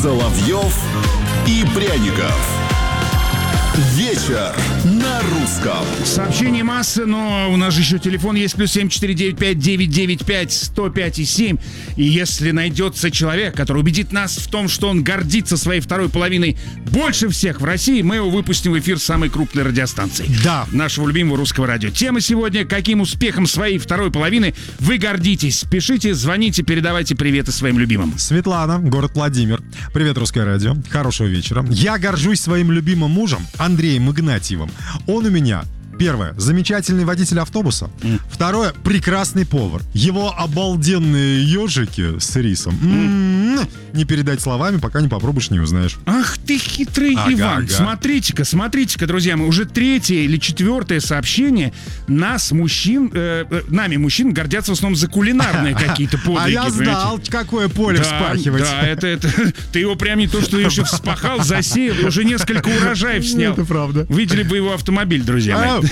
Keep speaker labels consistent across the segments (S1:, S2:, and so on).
S1: Соловьев и Пряников. Вечер на русском.
S2: Сообщений масса, но у нас же еще телефон есть. +7 495 995 105 7. И если найдется человек, который убедит нас в том, что он гордится своей второй половиной больше всех в России, мы его выпустим в эфир самой крупной радиостанции.
S3: Да.
S2: Нашего любимого русского радио. Тема сегодня: каким успехом своей второй половины вы гордитесь? Пишите, звоните, передавайте приветы своим любимым.
S3: Светлана, город Владимир. Привет, русское радио. Хорошего вечера. Я горжусь своим любимым мужем Андреем Игнатьевым. Он у меня: первое, замечательный водитель автобуса. Второе, прекрасный повар. Его обалденные ежики с рисом. Не передать словами, пока не попробуешь, не узнаешь.
S2: Ах ты хитрый Иван. Смотрите-ка, друзья мои, уже 3-е или 4-е сообщение. Нами, мужчин, гордятся в основном за кулинарные какие-то подвиги.
S3: А я знал, какое поле вспахивать.
S2: Да, это ты его прям не то, что еще вспахал, засеял, и уже несколько урожаев снял.
S3: Это правда.
S2: Видели бы его автомобиль, друзья мои.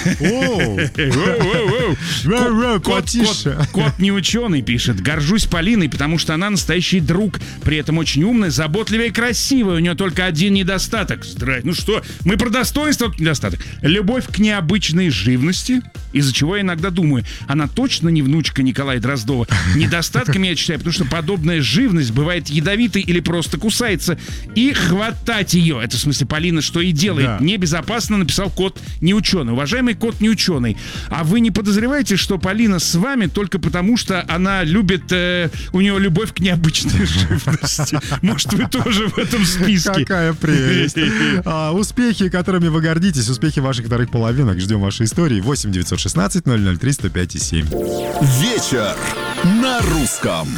S2: Кот не ученый пишет: горжусь Полиной, потому что она настоящий друг, при этом очень умная, заботливая и красивая. У нее только один недостаток. Ну что, мы про достоинство, недостаток. Любовь к необычной живности, из-за чего я иногда думаю, она точно не внучка Николая Дроздова. Недостатками я считаю, потому что подобная живность бывает ядовитой или просто кусается. И хватать ее, это в смысле Полина, что и делает,
S3: да,
S2: небезопасно, написал кот неученый. Уважаемый кот неученый, а вы не подозреваете, что Полина с вами только потому, что она любит, у нее любовь к необычной живности? Может, вы тоже в этом списке?
S3: Какая прелесть. Успехи, которыми вы гордитесь, успехи ваших вторых половинок. Ждем вашей истории. 8 916 003 105 7.
S1: Вечер на русском.